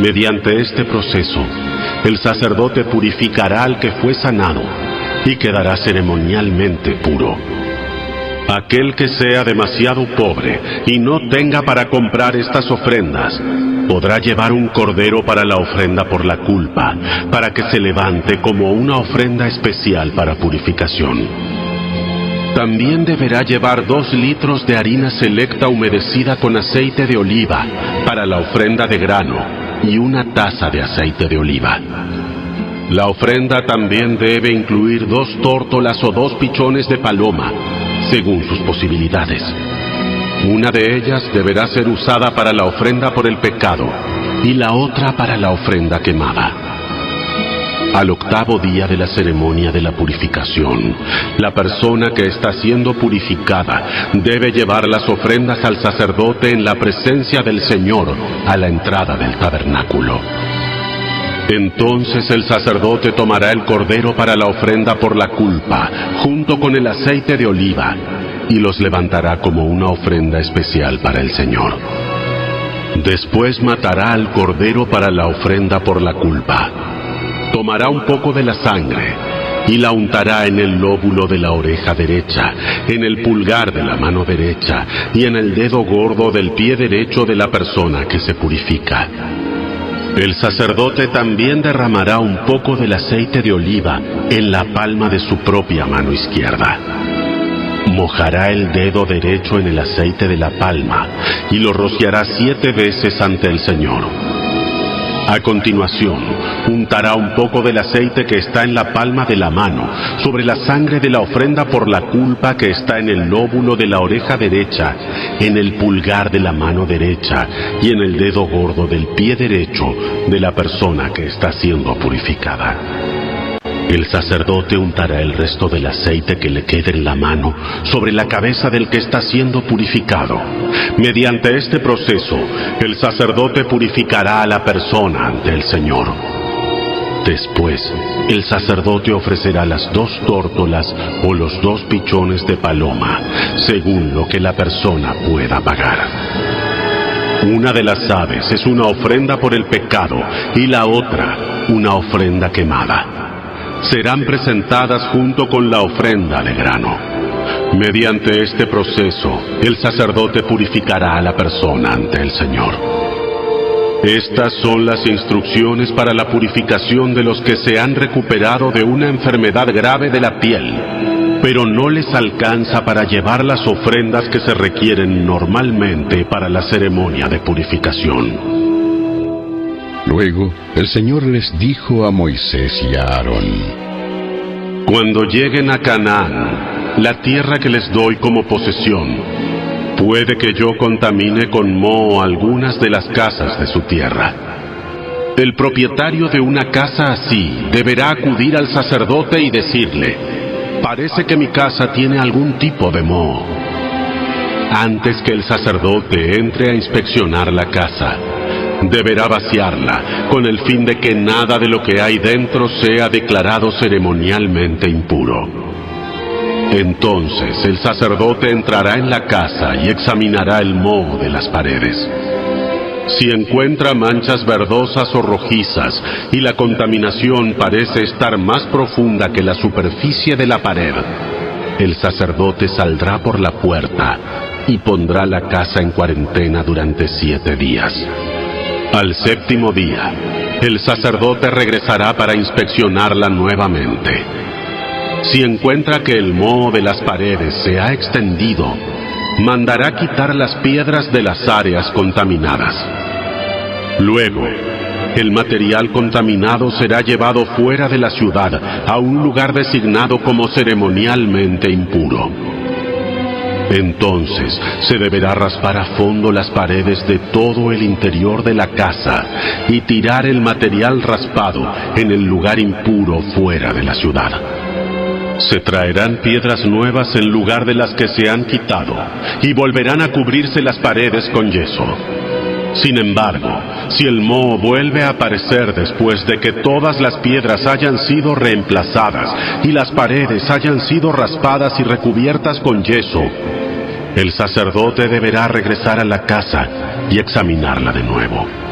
Mediante este proceso, el sacerdote purificará al que fue sanado y quedará ceremonialmente puro. Aquel que sea demasiado pobre y no tenga para comprar estas ofrendas, podrá llevar un cordero para la ofrenda por la culpa, para que se levante como una ofrenda especial para purificación. También deberá llevar 2 litros de harina selecta humedecida con aceite de oliva para la ofrenda de grano y 1 taza de aceite de oliva. La ofrenda también debe incluir 2 tórtolas o 2 pichones de paloma, según sus posibilidades. Una de ellas deberá ser usada para la ofrenda por el pecado y la otra para la ofrenda quemada. Al 8º día de la ceremonia de la purificación, la persona que está siendo purificada debe llevar las ofrendas al sacerdote en la presencia del Señor a la entrada del tabernáculo. Entonces el sacerdote tomará el cordero para la ofrenda por la culpa, junto con el aceite de oliva, y los levantará como una ofrenda especial para el Señor. Después matará al cordero para la ofrenda por la culpa. Tomará un poco de la sangre y la untará en el lóbulo de la oreja derecha, en el pulgar de la mano derecha y en el dedo gordo del pie derecho de la persona que se purifica. El sacerdote también derramará un poco del aceite de oliva en la palma de su propia mano izquierda. Mojará el dedo derecho en el aceite de la palma y lo rociará 7 veces ante el Señor. A continuación, untará un poco del aceite que está en la palma de la mano sobre la sangre de la ofrenda por la culpa que está en el lóbulo de la oreja derecha, en el pulgar de la mano derecha y en el dedo gordo del pie derecho de la persona que está siendo purificada. El sacerdote untará el resto del aceite que le quede en la mano sobre la cabeza del que está siendo purificado. Mediante este proceso, el sacerdote purificará a la persona ante el Señor. Después, el sacerdote ofrecerá las 2 tórtolas o los 2 pichones de paloma, según lo que la persona pueda pagar. Una de las aves es una ofrenda por el pecado y la otra una ofrenda quemada. Serán presentadas junto con la ofrenda de grano. Mediante este proceso, el sacerdote purificará a la persona ante el Señor. Estas son las instrucciones para la purificación de los que se han recuperado de una enfermedad grave de la piel, pero no les alcanza para llevar las ofrendas que se requieren normalmente para la ceremonia de purificación. Luego, el Señor les dijo a Moisés y a Aarón: Cuando lleguen a Canaán, la tierra que les doy como posesión, puede que yo contamine con moho algunas de las casas de su tierra. El propietario de una casa así deberá acudir al sacerdote y decirle: parece que mi casa tiene algún tipo de moho. Antes que el sacerdote entre a inspeccionar la casa, deberá vaciarla, con el fin de que nada de lo que hay dentro sea declarado ceremonialmente impuro. Entonces el sacerdote entrará en la casa y examinará el moho de las paredes. Si encuentra manchas verdosas o rojizas y la contaminación parece estar más profunda que la superficie de la pared, el sacerdote saldrá por la puerta y pondrá la casa en cuarentena durante 7 días. Al 7º día, el sacerdote regresará para inspeccionarla nuevamente. Si encuentra que el moho de las paredes se ha extendido, mandará quitar las piedras de las áreas contaminadas. Luego, el material contaminado será llevado fuera de la ciudad a un lugar designado como ceremonialmente impuro. Entonces se deberá raspar a fondo las paredes de todo el interior de la casa y tirar el material raspado en el lugar impuro fuera de la ciudad. Se traerán piedras nuevas en lugar de las que se han quitado y volverán a cubrirse las paredes con yeso. Sin embargo, si el moho vuelve a aparecer después de que todas las piedras hayan sido reemplazadas y las paredes hayan sido raspadas y recubiertas con yeso, el sacerdote deberá regresar a la casa y examinarla de nuevo.